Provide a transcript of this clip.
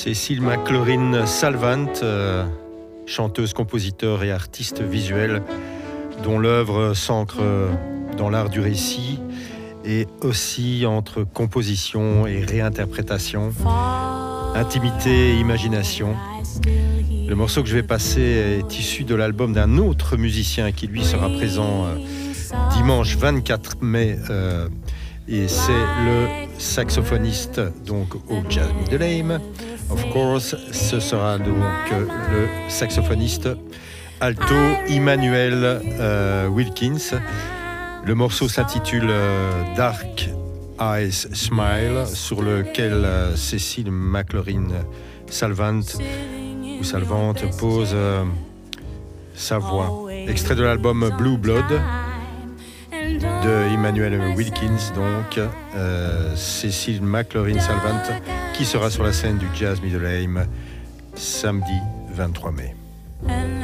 Cécile McLaurin Salvant, chanteuse, compositeur et artiste visuelle, dont l'œuvre s'ancre dans l'art du récit et aussi entre composition et réinterprétation, intimité et imagination. Le morceau que je vais passer est issu de l'album d'un autre musicien qui lui sera présent dimanche 24 mai et c'est le saxophoniste donc au Jazz Middelheim. Of course, ce sera donc le saxophoniste alto Immanuel Wilkins. Le morceau s'intitule Dark Eyes Smile, sur lequel Cécile McLaurin Salvant pose sa voix. Extrait de l'album Blue Blood de Immanuel Wilkins, donc Cécile McLaurin Salvant, qui sera sur la scène du Jazz Middelheim samedi 23 mai.